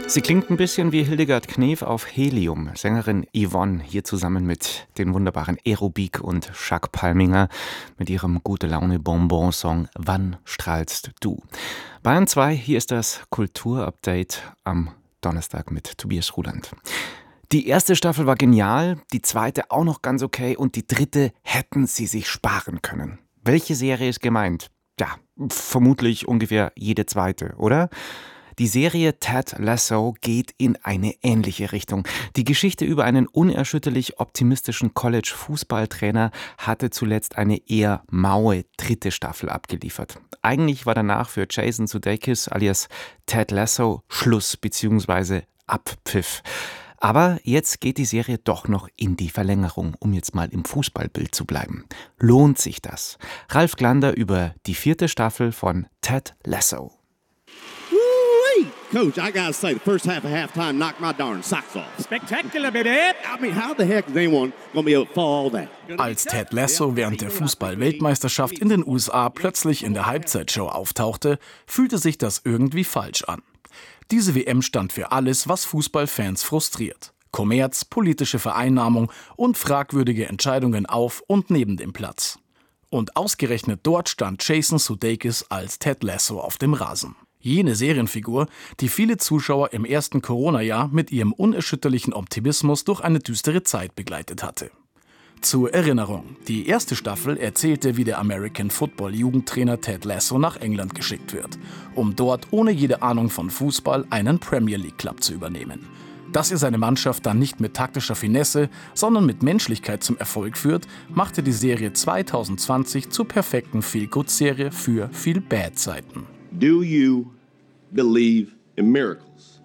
Sie klingt ein bisschen wie Hildegard Knef auf Helium. Sängerin Yvonne hier zusammen mit den wunderbaren Aerobik und Jacques Palminger mit ihrem Gute-Laune-Bonbon-Song Wann strahlst du? Bayern 2, hier ist das Kulturupdate am Donnerstag mit Tobias Ruland. Die erste Staffel war genial, die zweite auch noch ganz okay und die dritte hätten sie sich sparen können. Welche Serie ist gemeint? Ja, vermutlich ungefähr jede zweite, oder? Die Serie Ted Lasso geht in eine ähnliche Richtung. Die Geschichte über einen unerschütterlich optimistischen College-Fußballtrainer hatte zuletzt eine eher maue dritte Staffel abgeliefert. Eigentlich war danach für Jason Sudeikis alias Ted Lasso Schluss bzw. Abpfiff. Aber jetzt geht die Serie doch noch in die Verlängerung, um jetzt mal im Fußballbild zu bleiben. Lohnt sich das? Ralf Glander über die 4. Staffel von Ted Lasso. Coach, I gotta say, the first half of halftime knocked my darn socks off. Spectacular, baby! I mean, how the heck is anyone gonna be able to follow all that? Als Ted Lasso während der Fußball-Weltmeisterschaft in den USA plötzlich in der Halbzeitshow auftauchte, fühlte sich das irgendwie falsch an. Diese WM stand für alles, was Fußballfans frustriert. Kommerz, politische Vereinnahmung und fragwürdige Entscheidungen auf und neben dem Platz. Und ausgerechnet dort stand Jason Sudeikis als Ted Lasso auf dem Rasen. Jene Serienfigur, die viele Zuschauer im ersten Corona-Jahr mit ihrem unerschütterlichen Optimismus durch eine düstere Zeit begleitet hatte. Zur Erinnerung, die erste Staffel erzählte, wie der American Football-Jugendtrainer Ted Lasso nach England geschickt wird, um dort ohne jede Ahnung von Fußball einen Premier League-Club zu übernehmen. Dass er seine Mannschaft dann nicht mit taktischer Finesse, sondern mit Menschlichkeit zum Erfolg führt, machte die Serie 2020 zur perfekten Feel-Good-Serie für Feel-Bad-Zeiten. Do you believe in miracles?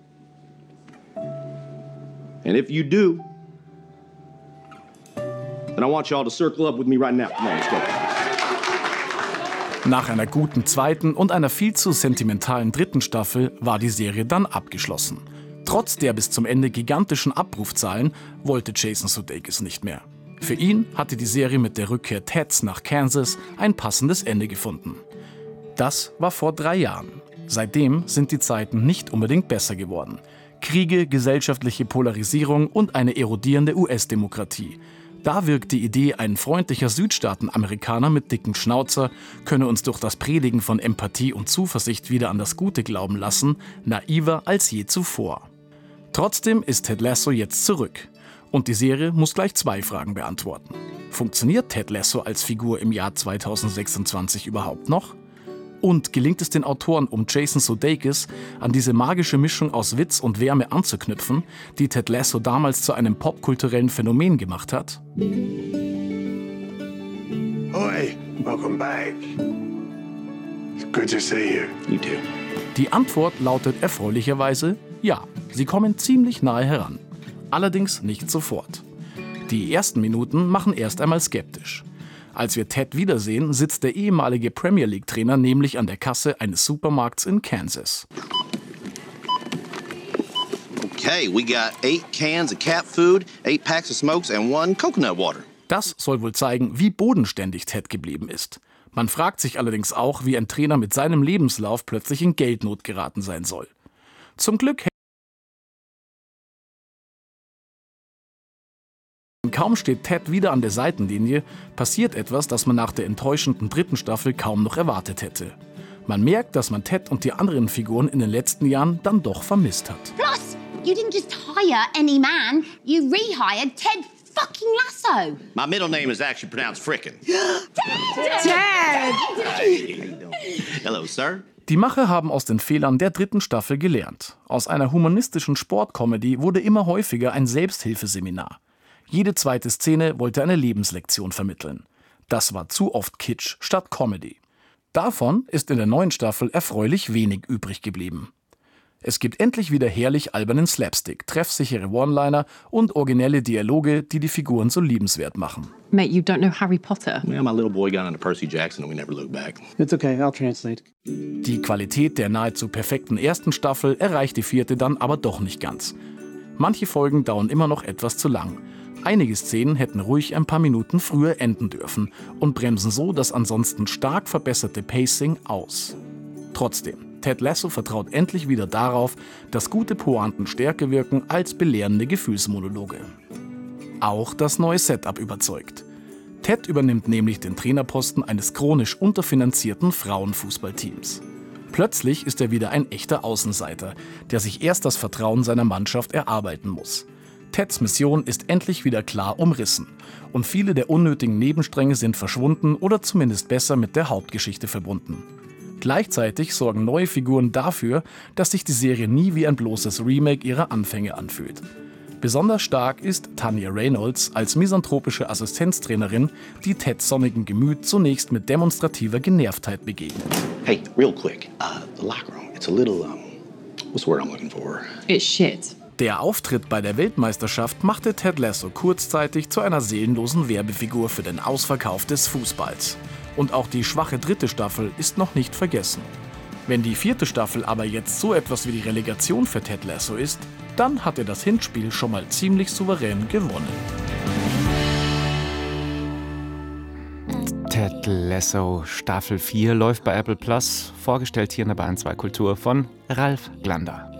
And if you do, then I want you all to circle up with me right now. Come on, let's go. Nach einer guten zweiten und einer viel zu sentimentalen dritten Staffel war die Serie dann abgeschlossen. Trotz der bis zum Ende gigantischen Abrufzahlen wollte Jason Sudeikis nicht mehr. Für ihn hatte die Serie mit der Rückkehr Teds nach Kansas ein passendes Ende gefunden. Das war vor 3 Jahren. Seitdem sind die Zeiten nicht unbedingt besser geworden. Kriege, gesellschaftliche Polarisierung und eine erodierende US-Demokratie. Da wirkt die Idee, ein freundlicher Südstaaten-Amerikaner mit dicken Schnauzer könne uns durch das Predigen von Empathie und Zuversicht wieder an das Gute glauben lassen, naiver als je zuvor. Trotzdem ist Ted Lasso jetzt zurück. Und die Serie muss gleich 2 Fragen beantworten. Funktioniert Ted Lasso als Figur im Jahr 2026 überhaupt noch? Und gelingt es den Autoren um Jason Sudeikis, an diese magische Mischung aus Witz und Wärme anzuknüpfen, die Ted Lasso damals zu einem popkulturellen Phänomen gemacht hat? Oi, welcome back. It's good to see you. You too. Die Antwort lautet erfreulicherweise ja, sie kommen ziemlich nahe heran. Allerdings nicht sofort. Die ersten Minuten machen erst einmal skeptisch. Als wir Ted wiedersehen, sitzt der ehemalige Premier League-Trainer nämlich an der Kasse eines Supermarkts in Kansas. Okay, we got 8 cans of cat food, 8 packs of smokes and 1 coconut water. Das soll wohl zeigen, wie bodenständig Ted geblieben ist. Man fragt sich allerdings auch, wie ein Trainer mit seinem Lebenslauf plötzlich in Geldnot geraten sein soll. Zum Glück kaum steht Ted wieder an der Seitenlinie, passiert etwas, das man nach der enttäuschenden dritten Staffel kaum noch erwartet hätte. Man merkt, dass man Ted und die anderen Figuren in den letzten Jahren dann doch vermisst hat. Plus, you didn't just hire any man, you rehired Ted fucking Lasso. My middle name is actually pronounced Frickin'. Ted! Hello, sir. Die Macher haben aus den Fehlern der dritten Staffel gelernt. Aus einer humanistischen Sportcomedy wurde immer häufiger ein Selbsthilfeseminar. Jede zweite Szene wollte eine Lebenslektion vermitteln. Das war zu oft Kitsch statt Comedy. Davon ist in der neuen Staffel erfreulich wenig übrig geblieben. Es gibt endlich wieder herrlich albernen Slapstick, treffsichere One-Liner und originelle Dialoge, die die Figuren so liebenswert machen. Mate, you don't know Harry Potter. Yeah, my little boy got into Percy Jackson and we never looked back. It's okay, I'll translate. Die Qualität der nahezu perfekten ersten Staffel erreicht die 4. dann aber doch nicht ganz. Manche Folgen dauern immer noch etwas zu lang. Einige Szenen hätten ruhig ein paar Minuten früher enden dürfen und bremsen so das ansonsten stark verbesserte Pacing aus. Trotzdem, Ted Lasso vertraut endlich wieder darauf, dass gute Pointen stärker wirken als belehrende Gefühlsmonologe. Auch das neue Setup überzeugt. Ted übernimmt nämlich den Trainerposten eines chronisch unterfinanzierten Frauenfußballteams. Plötzlich ist er wieder ein echter Außenseiter, der sich erst das Vertrauen seiner Mannschaft erarbeiten muss. Teds Mission ist endlich wieder klar umrissen und viele der unnötigen Nebenstränge sind verschwunden oder zumindest besser mit der Hauptgeschichte verbunden. Gleichzeitig sorgen neue Figuren dafür, dass sich die Serie nie wie ein bloßes Remake ihrer Anfänge anfühlt. Besonders stark ist Tanya Reynolds als misanthropische Assistenztrainerin, die Teds sonnigem Gemüt zunächst mit demonstrativer Genervtheit begegnet. Hey, real quick, the locker room, it's a little, what's the word I'm looking for? It's shit. Der Auftritt bei der Weltmeisterschaft machte Ted Lasso kurzzeitig zu einer seelenlosen Werbefigur für den Ausverkauf des Fußballs. Und auch die schwache 3. Staffel ist noch nicht vergessen. Wenn die 4. Staffel aber jetzt so etwas wie die Relegation für Ted Lasso ist, dann hat er das Hinspiel schon mal ziemlich souverän gewonnen. Ted Lasso Staffel 4 läuft bei Apple Plus, vorgestellt hier in der Bayern 2 Kultur von Ralf Glander.